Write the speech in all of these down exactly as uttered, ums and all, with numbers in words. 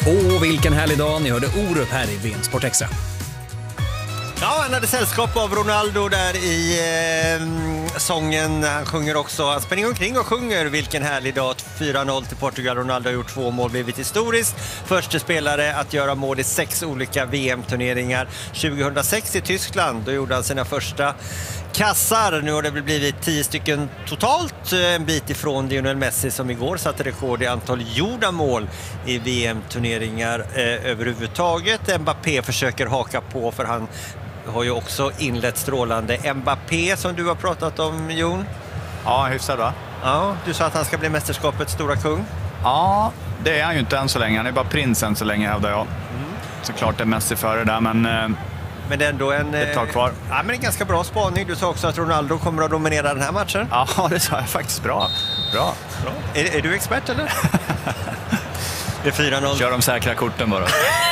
Åh, vilken härlig dag. Ni hörde Orup här i V M Sport Extra. Ja, han hade sällskap av Ronaldo där i eh, sången. Han sjunger också, han springer omkring och sjunger vilken härlig dag. fyra noll till Portugal. Ronaldo har gjort två mål, blivit historiskt. Första spelare att göra mål i sex olika V M-turneringar. tjugohundrasex i Tyskland, då gjorde han sina första kassar. Nu har det blivit tio stycken totalt, en bit ifrån Lionel Messi som igår satte rekord i antal gjorda mål i V M-turneringar eh, överhuvudtaget. Mbappé försöker haka på, för han har ju också inlett strålande. Mbappé som du har pratat om, Jon. Ja, hyfsad va? Ja, du sa att han ska bli mästerskapets stora kung. Ja, det är han ju inte än så länge. Han är bara prins än så länge, hävdar jag. Mm. Såklart är Messi före där, men... Eh... Men det är ändå en, ett tag kvar. Ja, men en ganska bra spaning. Du sa också att Ronaldo kommer att dominera den här matchen. Ja, det sa jag faktiskt. Bra. Bra. bra. Är, är du expert eller? Det är fyra noll. Kör de säkra korten bara.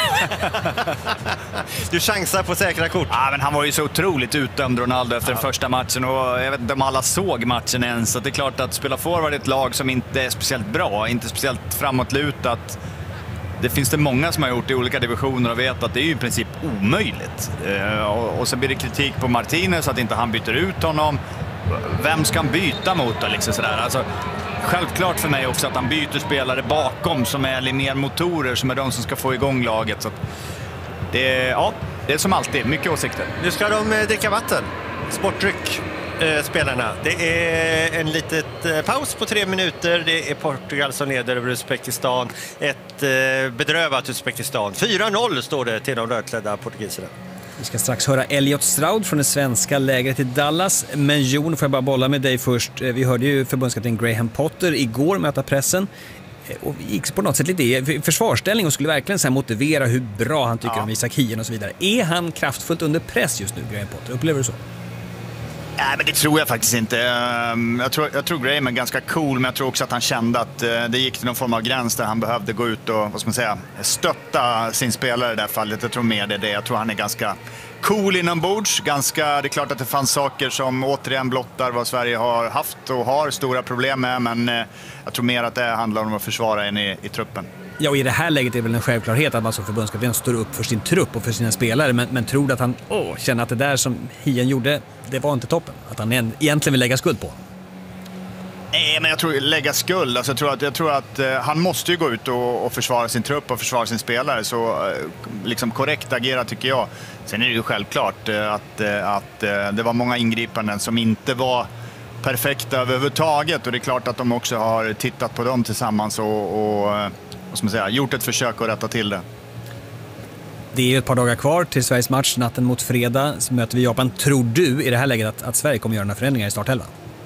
Du chansar på säkra kort. Ja, men han var ju så otroligt utdömd, Ronaldo, efter ja. den första matchen. Och jag vet inte om alla såg matchen ens. Så det är klart att spela forward i ett lag som inte är speciellt bra, inte speciellt framåtlutat. Det finns det många som har gjort i olika divisioner och vet att det är ju i princip omöjligt. Eh, och, och så blir det kritik på Martinez att inte han byter ut honom. Vem ska han byta mot då, liksom sådär? Alltså, självklart för mig också att han byter spelare bakom som är mer motorer, som är de som ska få igång laget. Så att det, ja, det är som alltid, mycket åsikter. Nu ska de eh, dricka vatten. Sportdryck. Spelarna. Det är en litet eh, paus på tre minuter. Det är Portugal som leder över Uzbekistan. Ett eh, bedrövat Uzbekistan. fyra noll står det till de rödklädda portugiserna. Vi ska strax höra Elliot Stroud från det svenska lägret i Dallas. Men Jon, får jag bara bolla med dig först. Vi hörde ju förbundskapten Graham Potter igår möta pressen. Och gick på något sätt lite i försvarsställning och skulle verkligen så här motivera hur bra han tycker ja. om Isak Hien och så vidare. Är han kraftfullt under press just nu, Graham Potter? Upplever du så? Nej, men det tror jag faktiskt inte. Jag tror, jag tror Graham är ganska cool, men jag tror också att han kände att det gick till någon form av gräns där han behövde gå ut och, vad ska man säga, stötta sin spelare i det här fallet. Jag tror mer det är det. Jag tror han är ganska cool inombords. Ganska, det är klart att det fanns saker som återigen blottar vad Sverige har haft och har stora problem med, men jag tror mer att det handlar om att försvara en i, i truppen. Ja, och i det här läget är det väl en självklarhet att man som förbundskapten står upp för sin trupp och för sina spelare, men, men tror att han åh, känner att det där som Hien gjorde, det var inte toppen? Att han egentligen vill lägga skuld på? Nej, men jag tror lägga skuld. Alltså, jag tror att, jag tror att eh, han måste ju gå ut och, och försvara sin trupp och försvara sin spelare. Så eh, liksom korrekt agera tycker jag. Sen är det ju självklart eh, att, eh, att eh, det var många ingripanden som inte var perfekta överhuvudtaget. Och det är klart att de också har tittat på dem tillsammans och, och vad ska man säga, gjort ett försök att rätta till det. Det är ju ett par dagar kvar till Sveriges match. Natten mot fredag så möter vi Japan. Tror du i det här läget att, att Sverige kommer göra några förändringar i startelvan?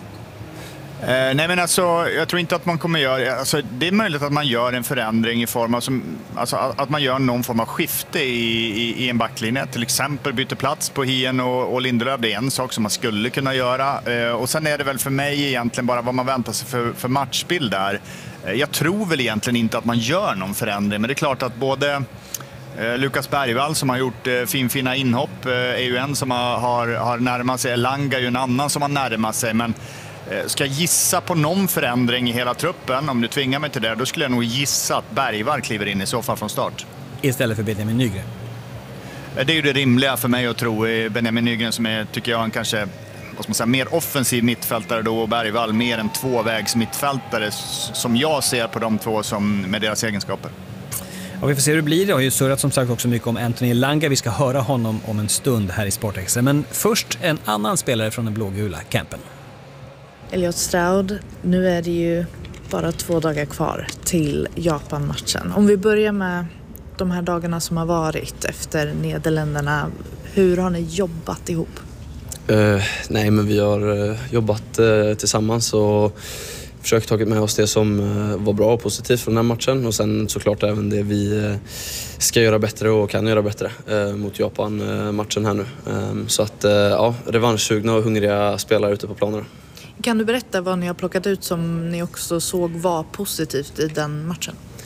Eh, nej men alltså, jag tror inte att man kommer göra... Alltså, det är möjligt att man gör en förändring i form av... Som, alltså, att man gör någon form av skifte i, i, i en backlinje. Till exempel byter plats på Hien och, och Lindelöf. Det är en sak som man skulle kunna göra. Eh, och sen är det väl för mig egentligen bara vad man väntar sig för, för matchbild där. Eh, jag tror väl egentligen inte att man gör någon förändring. Men det är klart att både... Eh, Lukas Bergvall som har gjort eh, finfina inhopp eh, är ju en som har, har, har närmat sig. Elanga är ju en annan som har närmat sig. Men eh, ska jag gissa på någon förändring i hela truppen, om du tvingar mig till det, då skulle jag nog gissa att Bergvall kliver in i så fall från start. Istället för Benjamin Nygren? Eh, det är ju det rimliga för mig att tro. Benjamin Nygren som är, tycker jag, en kanske vad ska man säga, mer offensiv mittfältare då, och Bergvall mer en tvåvägs mittfältare som jag ser på de två som med deras egenskaper. Ja, vi får se hur det blir. Det har ju surrat som sagt också mycket om Anthony Elanga. Vi ska höra honom om en stund här i Sportextra. Men först en annan spelare från den blågula campen. Elliot Stroud, nu är det ju bara två dagar kvar till Japan-matchen. Om vi börjar med de här dagarna som har varit efter Nederländerna. Hur har ni jobbat ihop? Uh, nej, men vi har uh, jobbat uh, tillsammans och försökt ta med oss det som uh, var bra och positivt från den här matchen. Och sen såklart även det vi uh, ska göra bättre och kan göra bättre uh, mot Japan-matchen här nu. Um, så att uh, ja, revanschsugna och hungriga spelare ute på planerna. Kan du berätta vad ni har plockat ut som ni också såg var positivt i den matchen?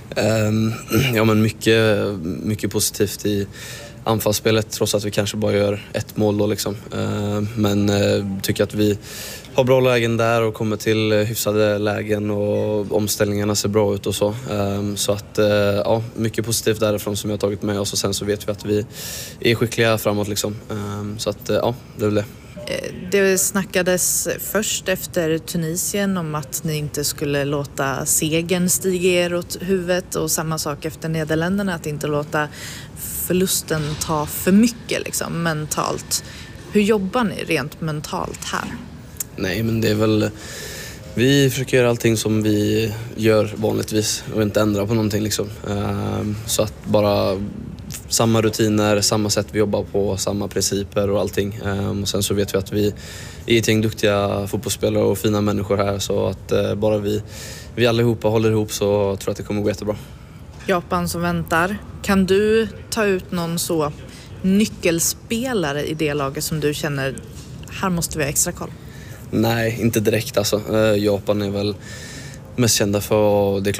Um, ja, men mycket, mycket positivt i anfallsspelet, trots att vi kanske bara gör ett mål då liksom. Uh, men uh, tycker att vi har bra lägen där och kommer till hyfsade lägen och omställningarna ser bra ut och så. Um, så att uh, ja, mycket positivt därifrån som jag har tagit med oss, och sen så vet vi att vi är skickliga framåt liksom. Um, så att uh, ja, det är väl det. Det snackades först efter Tunisien om att ni inte skulle låta segern stiga er åt huvudet, och samma sak efter Nederländerna, att inte låta förlusten ta för mycket liksom, mentalt. Hur jobbar ni rent mentalt här? Nej, men det är väl... Vi försöker göra allting som vi gör vanligtvis och inte ändra på någonting liksom. Så att bara samma rutiner, samma sätt vi jobbar på, samma principer och allting. Och sen så vet vi att vi är ett gäng duktiga fotbollsspelare och fina människor här, så att bara vi, vi allihopa håller ihop, så tror jag att det kommer gå jättebra. Japan som väntar. Kan du ta ut någon så nyckelspelare i det laget som du känner, här måste vi ha extra koll? Nej, inte direkt alltså. Japan är väl mest kända för, det är klart